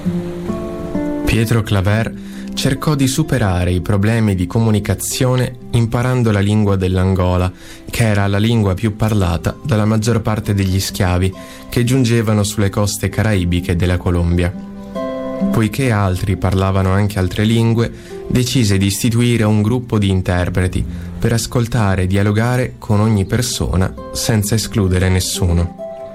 Pietro Claver cercò di superare i problemi di comunicazione imparando la lingua dell'Angola, che era la lingua più parlata dalla maggior parte degli schiavi che giungevano sulle coste caraibiche della Colombia. Poiché altri parlavano anche altre lingue, decise di istituire un gruppo di interpreti per ascoltare e dialogare con ogni persona senza escludere nessuno.